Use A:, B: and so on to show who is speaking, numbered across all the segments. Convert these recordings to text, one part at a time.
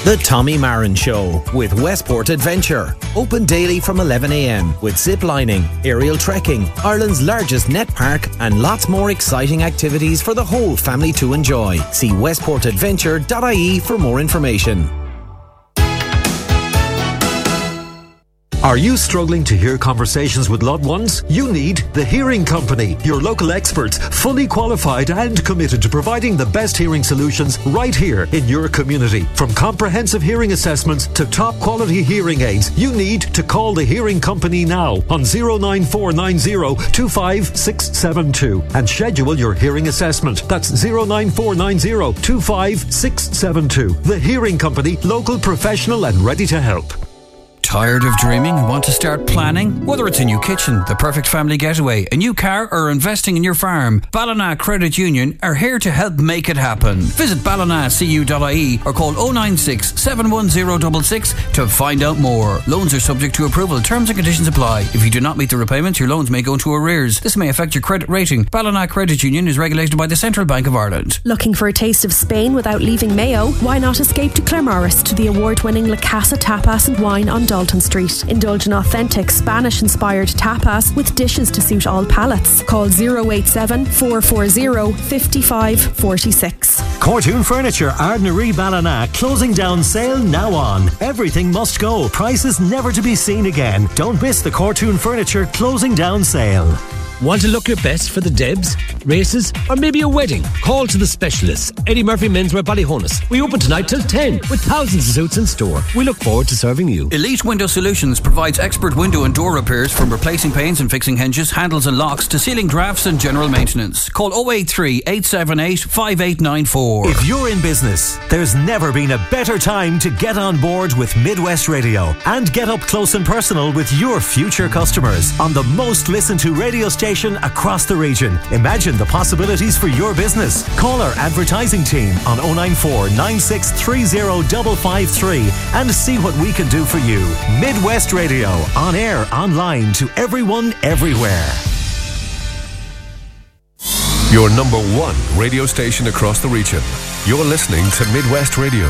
A: The Tommy Marin Show with Westport Adventure. Open daily from 11 a.m. with zip lining, aerial trekking, Ireland's largest net park, and lots more exciting activities for the whole family to enjoy. See westportadventure.ie for more information.
B: Are you struggling to hear conversations with loved ones? You need The Hearing Company, your local experts, fully qualified and committed to providing the best hearing solutions right here in your community. From comprehensive hearing assessments to top quality hearing aids, you need to call The Hearing Company now on 09490 25672 and schedule your hearing assessment. That's 09490 25672. The Hearing Company, local, professional and ready to help.
C: Tired of dreaming and want to start planning? Whether it's a new kitchen, the perfect family getaway, a new car or investing in your farm, Ballina Credit Union are here to help make it happen. Visit ballinacu.ie or call 096 710 66 to find out more. Loans are subject to approval. Terms and conditions apply. If you do not meet the repayments, your loans may go into arrears. This may affect your credit rating. Ballina Credit Union is regulated by the Central Bank of Ireland.
D: Looking for a taste of Spain without leaving Mayo? Why not escape to Claremorris to the award-winning La Casa Tapas and Wine on Dalton Street. Indulge in authentic Spanish-inspired tapas with dishes to suit all palates. Call 087 440 5546.
E: Cortoon Furniture, Ardnaree Ballina, closing down sale now on. Everything must go. Prices never to be seen again. Don't miss the Cortoon Furniture closing down sale.
F: Want to look your best for the Debs, races, or maybe a wedding? Call to the specialists. Eddie Murphy Menswear Ballyhonus. We open tonight till 10 with thousands of suits in store. We look forward to serving you.
C: Elite Window Solutions provides expert window and door repairs, from replacing panes and fixing hinges, handles and locks to sealing drafts and general maintenance. Call 083 878 5894.
E: If you're in business, there's never been a better time to get on board with Midwest Radio and get up close and personal with your future customers on the most listened to radio station across the region. Imagine the possibilities for your business. Call our advertising team on 094 9630 553 and see what we can do for you. Midwest Radio, on air, online, to everyone, everywhere.
G: Your number one radio station across the region. You're listening to Midwest Radio.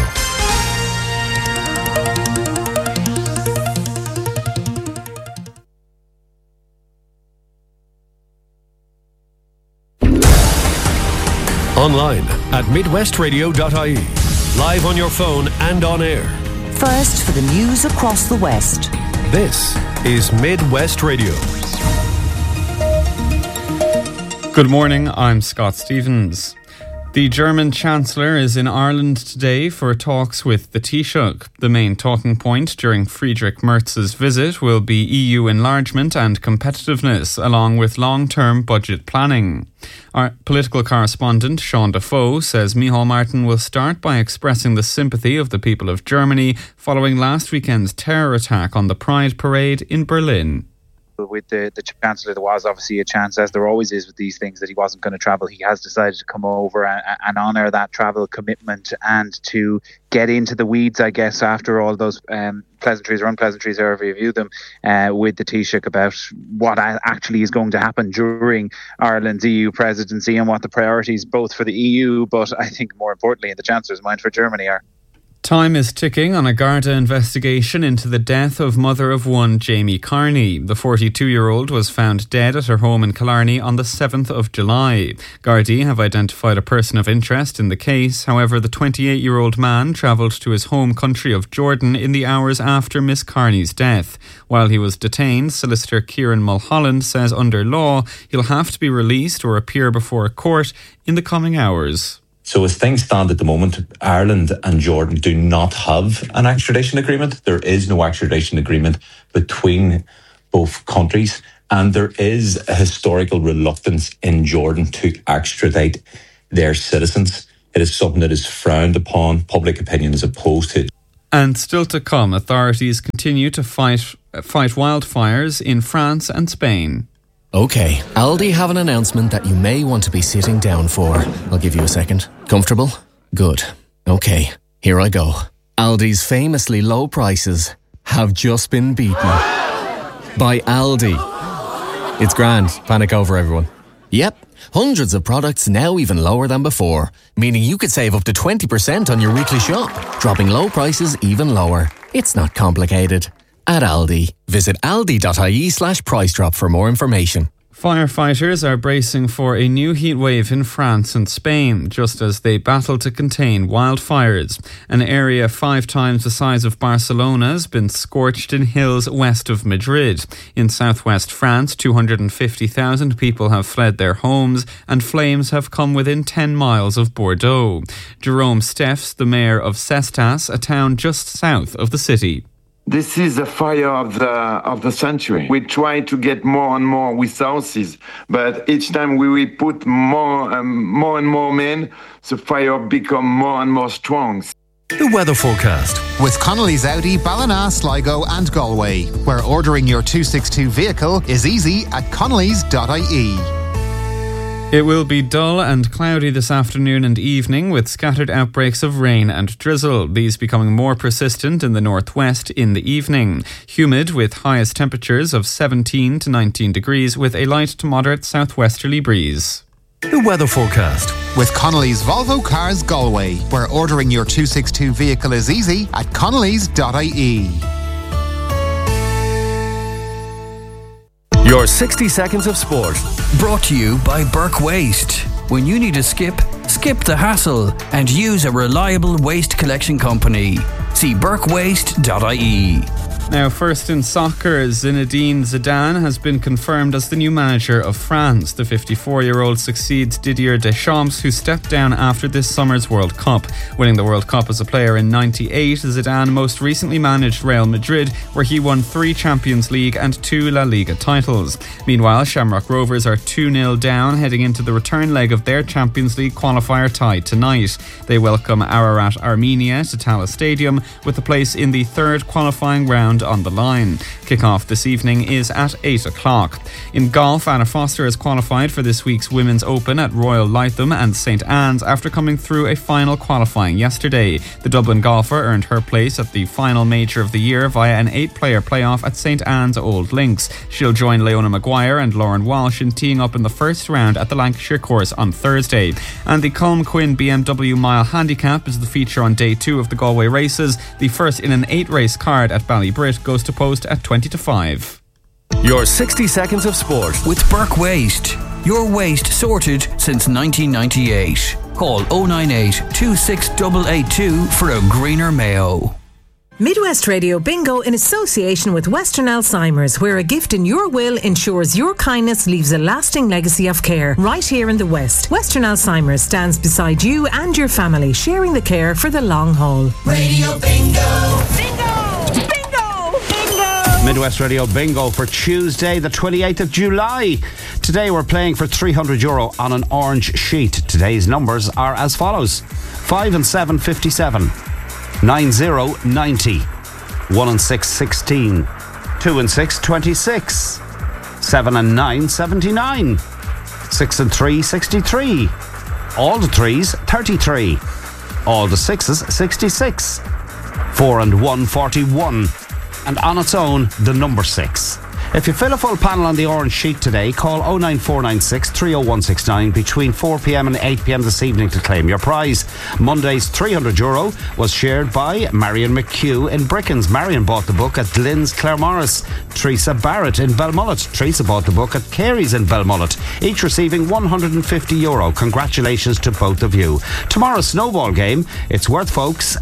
G: Online at midwestradio.ie. Live on your phone and on air.
H: First for the news across the West.
G: This is Midwest Radio.
I: Good morning, I'm Scott Stevens. The German Chancellor is in Ireland today for talks with the Taoiseach. The main talking point during Friedrich Merz's visit will be EU enlargement and competitiveness, along with long-term budget planning. Our political correspondent Sean Defoe says Micheál Martin will start by expressing the sympathy of the people of Germany following last weekend's terror attack on the Pride Parade in Berlin.
J: With the Chancellor, there was obviously a chance, as there always is with these things, that he wasn't going to travel. He has decided to come over and honour that travel commitment and to get into the weeds, I guess, after all those pleasantries or unpleasantries, however you view them, with the Taoiseach about what actually is going to happen during Ireland's EU presidency and what the priorities, both for the EU, but I think more importantly in the Chancellor's mind, for Germany are.
I: Time is ticking on a Garda investigation into the death of mother of one Jamie Carney. The 42-year-old was found dead at her home in Killarney on the 7th of July. Gardaí have identified a person of interest in the case. However, the 28-year-old man travelled to his home country of Jordan in the hours after Miss Carney's death. While he was detained, solicitor Kieran Mulholland says under law he'll have to be released or appear before a court in the coming hours.
K: So as things stand at the moment, Ireland and Jordan do not have an extradition agreement. There is no extradition agreement between both countries, and there is a historical reluctance in Jordan to extradite their citizens. It is something that is frowned upon. Public opinion is opposed to it.
I: And still to come, authorities continue to fight wildfires in France and Spain.
L: Okay, Aldi have an announcement that you may want to be sitting down for. I'll give you a second. Comfortable? Good. Okay, here I go. Aldi's famously low prices have just been beaten by Aldi. It's grand. Panic over, everyone. Yep, Hundreds of products now even lower than before, meaning you could save up to 20% on your weekly shop, dropping low prices even lower. It's not complicated. At Aldi, visit aldi.ie/price drop for more information.
I: Firefighters are bracing for a new heat wave in France and Spain, just as they battle to contain wildfires. An area 5 times the size of Barcelona has been scorched in hills west of Madrid. In southwest France, 250,000 people have fled their homes, and flames have come within 10 miles of Bordeaux. Jerome Steffes, the mayor of Cestas, a town just south of the city.
M: This is the fire of the century. We try to get more and more resources, but each time we put more and more men, the fire become more and more strong.
B: The weather forecast
N: with Connolly's Audi, Ballina, Sligo and Galway, where ordering your 262 vehicle is easy at connolly's.ie.
I: It will be dull and cloudy this afternoon and evening with scattered outbreaks of rain and drizzle, these becoming more persistent in the northwest in the evening. Humid with highest temperatures of 17 to 19 degrees with a light to moderate southwesterly breeze.
B: The weather forecast
N: with Connolly's Volvo Cars Galway, where ordering your 262 vehicle is easy at connolly's.ie.
B: Your 60 seconds of sport.
C: Brought to you by Burke Waste. When you need to skip the hassle and use a reliable waste collection company. See burkewaste.ie.
I: Now, first in soccer, Zinedine Zidane has been confirmed as the new manager of France. The 54-year-old succeeds Didier Deschamps, who stepped down after this summer's World Cup. Winning the World Cup as a player in '98, Zidane most recently managed Real Madrid, where he won 3 Champions League and 2 La Liga titles. Meanwhile, Shamrock Rovers are 2-0 down, heading into the return leg of their Champions League qualifier tie tonight. They welcome Ararat Armenia to Tallaght Stadium, with a place in the third qualifying round on the line. Kick-off this evening is at 8 o'clock. In golf, Anna Foster has qualified for this week's Women's Open at Royal Lytham and St Anne's after coming through a final qualifying yesterday. The Dublin golfer earned her place at the final major of the year via an 8-player playoff at St Anne's Old Links. She'll join Leona Maguire and Lauren Walsh in teeing up in the first round at the Lancashire course on Thursday. And the Colm Quinn BMW Mile Handicap is the feature on day 2 of the Galway races. The first in an 8-race card at Ballybrit goes to post at 20-5.
B: Your 60 seconds of sport
C: with Burke Waste. Your waste sorted since 1998. Call 098 26882 for a greener Mayo.
O: Midwest Radio Bingo in association with Western Alzheimer's, where a gift in your will ensures your kindness leaves a lasting legacy of care right here in the West. Western Alzheimer's stands beside you and your family, sharing the care for the long haul.
P: Radio Bingo! Bingo! Bingo! Bingo!
Q: Midwest Radio Bingo for Tuesday, the 28th of July. Today we're playing for €300 on an orange sheet. Today's numbers are as follows: 5 and 7, 57. 9 0, 90. 1 and 6, 16. 2 and 6, 26. 7 and 9, 79. 6 and 3, 63. All the 3s, 33. All the 6s, 66. 4 and 1, 41. And on its own, the number 6. If you fill a full panel on the orange sheet today, call 09496 30169 between 4pm and 8pm this evening to claim your prize. Monday's €300 was shared by Marion McHugh in Brickens. Marion bought the book at Glyn's Claremorris. Teresa Barrett in Belmullet. Teresa bought the book at Carey's in Belmullet. Each receiving €150. Congratulations to both of you. Tomorrow's snowball game, it's worth, folks,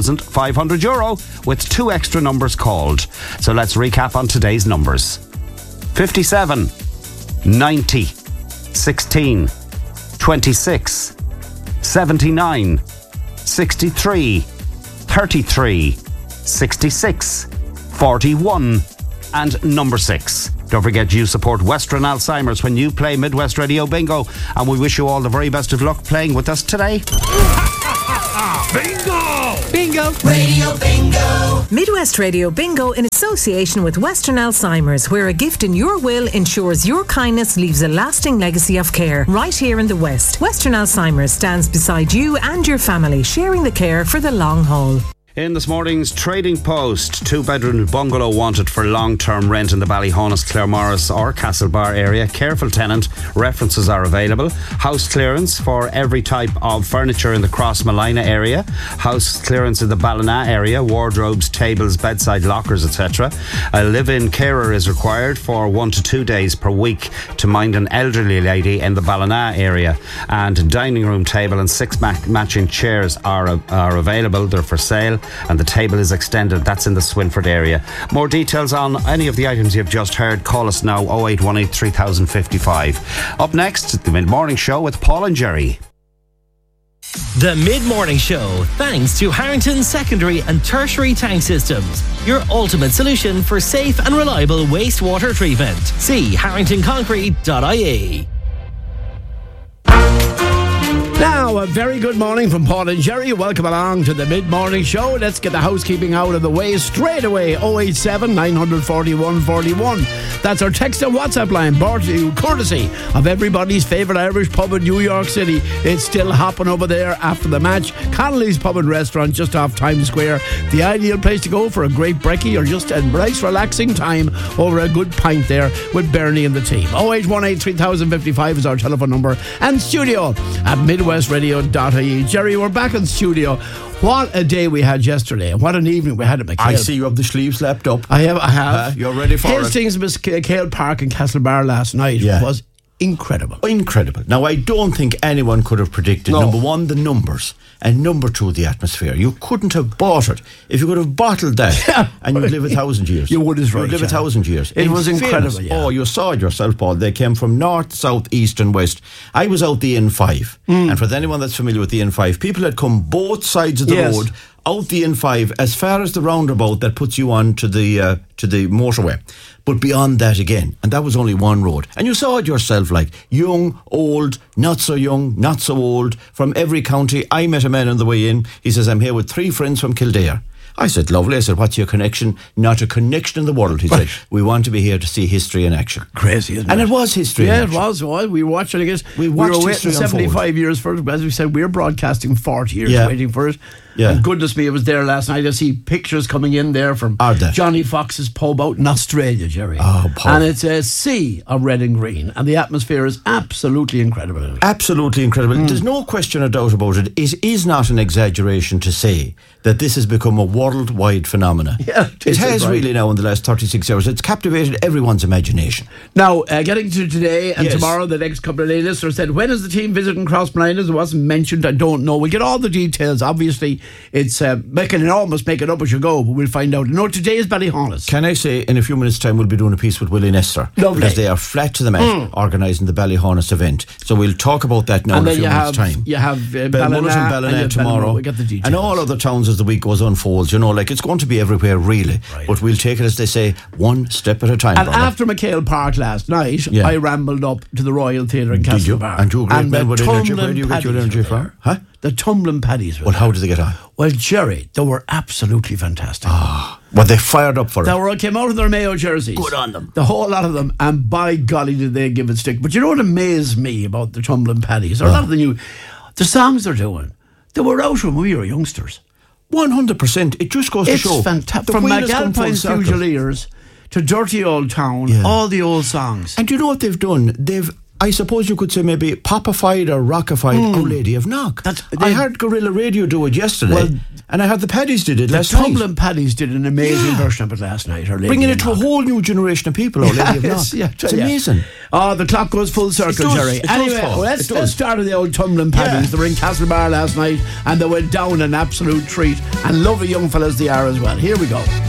Q: €10,500 with 2 extra numbers called. So let's recap on today's numbers. 57, 90, 16, 26, 79, 63, 33, 66, 41 and number 6. Don't forget you support Western Alzheimer's when you play Midwest Radio Bingo, and we wish you all the very best of luck playing with us today.
P: Bingo!
O: Bingo!
P: Radio Bingo!
O: Midwest Radio Bingo in association with Western Alzheimer's, where a gift in your will ensures your kindness leaves a lasting legacy of care right here in the West. Western Alzheimer's stands beside you and your family, sharing the care for the long haul.
Q: In this morning's Trading Post, 2-bedroom bungalow wanted for long-term rent in the Ballyhonus, Claremorris or Castlebar area. Careful tenant. References are available. House clearance for every type of furniture in the Crossmolina area. House clearance in the Ballina area. Wardrobes, tables, bedside lockers, etc. A live-in carer is required for 1 to 2 days per week to mind an elderly lady in the Ballina area. And a dining room table and 6 matching chairs are available. They're for sale. And the table is extended. That's in the Swinford area. More details on any of the items you've just heard, call us now, 0818 3055. Up next, the Mid-Morning Show with Paul and Jerry.
R: The Mid-Morning Show, thanks to Harrington Secondary and Tertiary Tank Systems, your ultimate solution for safe and reliable wastewater treatment. See harringtonconcrete.ie.
S: Now, a very good morning from Paul and Jerry. Welcome along to the Mid-Morning Show. Let's get the housekeeping out of the way straight away. 087 941 41. That's our text and WhatsApp line, brought to you courtesy of everybody's favourite Irish pub in New York City. It's still hopping over there after the match. Connolly's Pub and Restaurant just off Times Square. The ideal place to go for a great brekkie or just a nice relaxing time over a good pint there with Bernie and the team. 0818 3055 is our telephone number. And studio at midwestradio.ie. Jerry, we're back in studio. What a day we had yesterday. What an evening we had at McHale.
T: I see you have the sleeves lapped up.
S: I have.
T: You're ready for
S: Hastings McHale Park in Castlebar last night was incredible.
T: Incredible. Now, I don't think anyone could have predicted, number one, the numbers, and number two, the atmosphere. You couldn't have bought it. If you could have bottled that, and you'd live 1,000 years.
S: You would, is right.
T: You'd live 1,000 years.
S: It was incredible,
T: Oh, you saw it yourself, Paul. They came from north, south, east and west. I was out the N5, and for anyone that's familiar with the N5, people had come both sides of the road, out the N5, as far as the roundabout that puts you on to the motorway. But beyond that again, and that was only one road. And you saw it yourself, like young, old, not so young, not so old, from every county. I met a man on the way in. He says, I'm here with 3 friends from Kildare. I said, lovely. I said, what's your connection? Not a connection in the world. He said, we want to be here to see history in action.
S: Crazy, isn't it?
T: And it was history in action.
S: Yeah, it was. We watched it, I guess. We were waiting 75 years for it. As we said, we're broadcasting 40 years waiting for it. Yeah. And goodness me, it was there last night. I see pictures coming in there from Johnny Fox's pub out in Australia, Jerry. And it's a sea of red and green. And the atmosphere is absolutely incredible.
T: Absolutely incredible. There's no question or doubt about it. It is not an exaggeration to say that this has become a worldwide phenomenon.
S: Yeah,
T: it has really now in the last 36 hours. It's captivated everyone's imagination.
S: Now, getting to today and tomorrow, the next couple of days, listeners said, when is the team visiting Crossmolina? It wasn't mentioned. I don't know. We'll get all the details. Obviously, it's almost make it up as you go, but we'll find out. No, today is Ballyhonus.
T: Can I say, in a few minutes' time, we'll be doing a piece with Willie Nestor.
S: Lovely.
T: Because they are flat to the mat organising the Ballyhonus event. So we'll talk about that now in a few minutes' time.
S: You have
T: Belmullet and Ballina tomorrow.
S: We get the details.
T: And all other towns as the week goes unfolds. You know, like it's going to be everywhere, really. Right. But we'll take it, as they say, one step at a time.
S: And after McHale Park last night, I rambled up to the Royal Theatre in Castlebar.
T: And you great man, where did you get your energy from? Huh?
S: The Tumbling Paddies were
T: Well, how did they get on?
S: Well, Jerry, they were absolutely fantastic.
T: Well, they fired up for it.
S: They came out of their Mayo jerseys.
T: Good on them.
S: The whole lot of them. And by golly, did they give it stick. But you know what amazed me about the Tumbling Paddies? Or a lot of the songs they're doing, they were out when we were youngsters.
T: 100%. It just goes to show.
S: It's fantastic. From McAlpine's Fusiliers to Dirty Old Town, all the old songs.
T: And you know what they've done? I suppose you could say maybe popified or rockified Our Lady of Knock. I heard Gorilla Radio do it yesterday, and I heard the Paddies did it last night.
S: The Tumbling Paddies did an amazing version of it last night.
T: Bringing it to a whole new generation of people, Our Lady of Knock. It's amazing.
S: Oh, the clock goes full circle, Jerry. Anyway, let's start with the old Tumbling Paddies. They were in Castlebar last night, and they went down an absolute treat. And lovely young fellas they are as well. Here we go.